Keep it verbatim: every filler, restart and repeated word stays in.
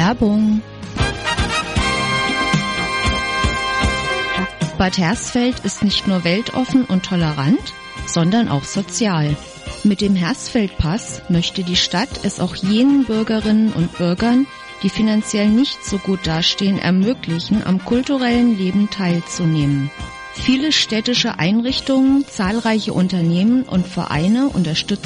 Werbung. Bad Hersfeld ist nicht nur weltoffen und tolerant, sondern auch sozial. Mit dem Hersfeld-Pass möchte die Stadt es auch jenen Bürgerinnen und Bürgern, die finanziell nicht so gut dastehen, ermöglichen, am kulturellen Leben teilzunehmen. Viele städtische Einrichtungen, zahlreiche Unternehmen und Vereine unterstützen